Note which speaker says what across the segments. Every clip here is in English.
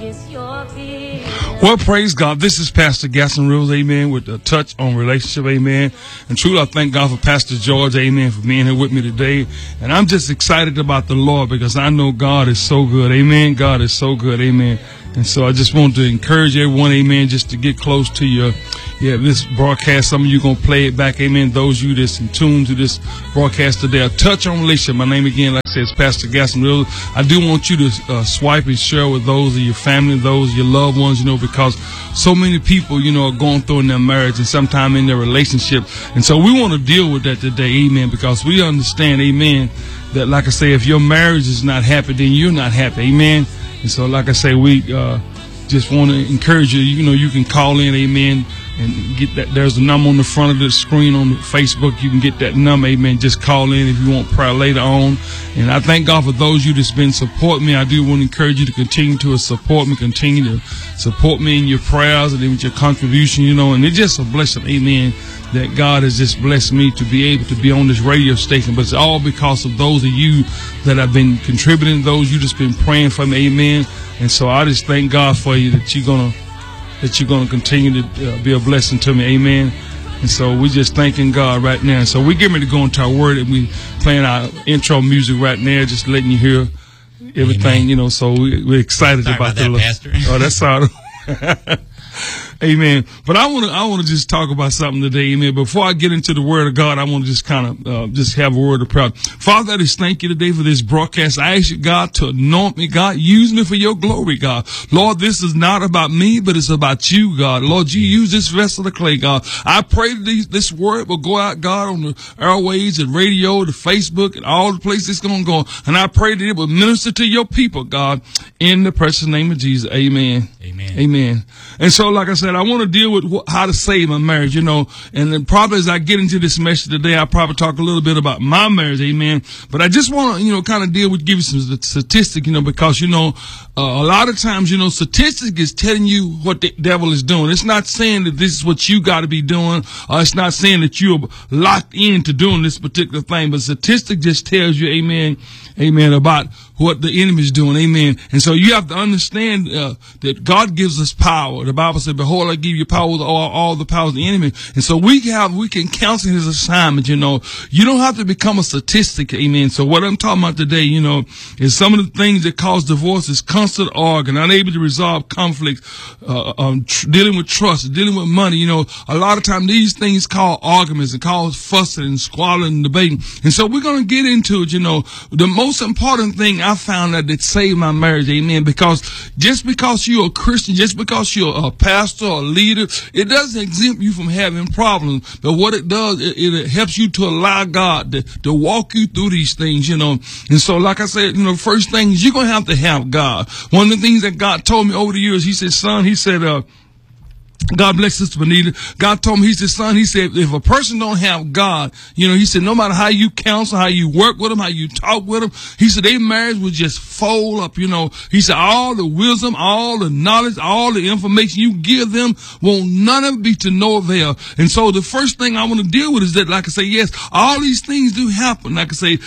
Speaker 1: Well, praise God. This is Pastor Gaston Rivers, amen, with a touch on relationship, amen. And truly, I thank God for Pastor George, amen, for being here with me today. And I'm just excited about the Lord because I know God is so good, amen. God is so good, amen. And so I just want to encourage everyone, amen, just to get close to this broadcast. Some of you going to play it back, amen. Those of you that's in tune to this broadcast today, a touch on relationship. My name again, like I said, is Pastor Gaston Rivers. I do want you to swipe and share with those of your family, those of your loved ones, because so many people, are going through in their marriage and sometime in their relationship. And so we want to deal with that today, amen, because we understand, amen, that, like I say, if your marriage is not happy, then you're not happy, amen. And so, like I say, we just want to encourage you. You can call in, amen, and get that. There's a number on the front of the screen on Facebook. You can get that number, amen. Just call in if you want prayer later on. And I thank God for those of you that's been supporting me. I do want to encourage you to continue to support me, continue to support me in your prayers and with your contribution, and it's just a blessing, amen, that God has just blessed me to be able to be on this radio station. But it's all because of those of you that have been contributing, those of you that's been praying for me, amen. And so I just thank God for you that you're gonna continue to be a blessing to me, amen. And so we're just thanking God right now. And so we're getting ready to go into our word, and we playing our intro music right now, just letting you hear everything,
Speaker 2: amen.
Speaker 1: So we're excited about
Speaker 2: that, Pastor.
Speaker 1: Oh, that's all. Amen. But I want to just talk about something today, amen. Before I get into the word of God, I want to just kind of just have a word of prayer. Father, I just thank you today for this broadcast. I ask you, God, to anoint me, God. Use me for your glory, God. Lord, this is not about me, but it's about you, God. Lord, you use this vessel of clay, God. I pray that this word will go out, God, on the airways and radio, the Facebook, and all the places it's going to go. And I pray that it will minister to your people, God, in the precious name of Jesus. Amen.
Speaker 2: Amen.
Speaker 1: Amen. And so, like I said, I want to deal with how to save my marriage, and then probably as I get into this message today, I'll probably talk a little bit about my marriage, amen. But I just want to, kind of give you some statistics, because, a lot of times, statistics is telling you what the devil is doing. It's not saying that this is what you got to be doing, or it's not saying that you're locked into doing this particular thing, but statistics just tells you, amen, about what the enemy is doing, amen. And so you have to understand that God gives us power. The Bible said, behold, I give you power with all the powers of the enemy. And so we can cancel his assignment, You don't have to become a statistic, amen. So what I'm talking about today, is some of the things that cause divorce is constant arguing, unable to resolve conflict, dealing with trust, dealing with money. A lot of times these things cause arguments and cause fussing and squabbling and debating. And so we're going to get into it, The most important thing I found that it saved my marriage, amen, because just because you're a Christian, just because you're a pastor or a leader, it doesn't exempt you from having problems. But what it does, it helps you to allow God to walk you through these things, And so, like I said, first thing is you're going to have God. One of the things that God told me over the years, he said, God bless Sister Benita. God told me, he said, if a person don't have God, he said, no matter how you counsel, how you work with them, how you talk with them, he said, their marriage would just fold up, He said, all the wisdom, all the knowledge, all the information you give them, won't none of it be to no avail. And so the first thing I want to deal with is that, like I say, yes, all these things do happen. Like I say,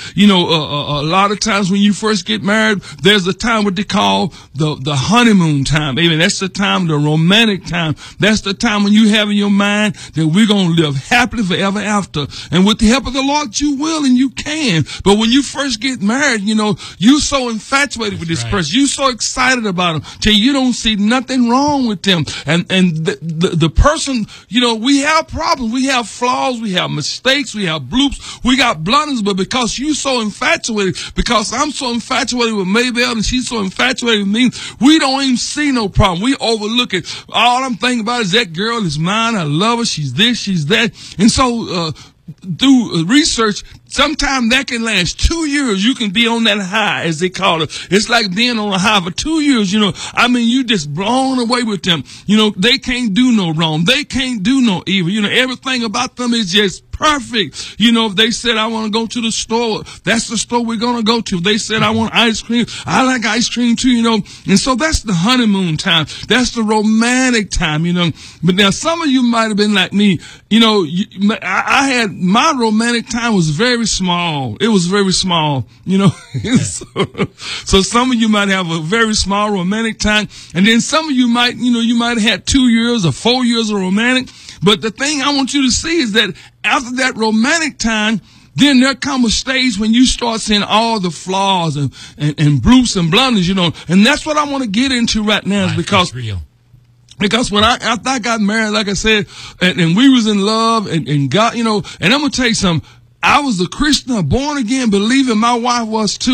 Speaker 1: a lot of times when you first get married, there's a time what they call the honeymoon time. Amen. That's the time, the romantic time. That's the time when you have in your mind that we're going to live happily forever after. And with the help of the Lord, you will and you can. But when you first get married, you're so infatuated with this person. You're so excited about them till you don't see nothing wrong with them. And the person, we have problems. We have flaws. We have mistakes. We have bloops. We got blunders. But because you're so infatuated, because I'm so infatuated with Maybell and she's so infatuated with me, we don't even see no problem. We overlook it. All I'm thinking about is that girl is mine. I love her. She's this, she's that. And so, through research, sometimes that can last 2 years. You can be on that high, as they call it. It's like being on a high for 2 years, you just blown away with them. They can't do no wrong. They can't do no evil. Everything about them is just perfect. You know, if they said, I want to go to the store, that's the store we're going to go to. If they said, I want ice cream, I like ice cream too, you know. And so that's the honeymoon time. That's the romantic time, you know. But now some of you might have been like me. You know, I had, my romantic time was very small. It was very small, you know. So some of you might have a very small romantic time. And then some of you might, you know, you might have had 2 years or 4 years of romantic. But the thing I want you to see is that after that romantic time, then there comes a stage when you start seeing all the flaws and bruises and blunders, you know. And that's what I want to get into right now, is because when after I got married, like I said, and we was in love and God, you know, and I'm going to tell you something. I was a Christian, born again, believing, my wife was too.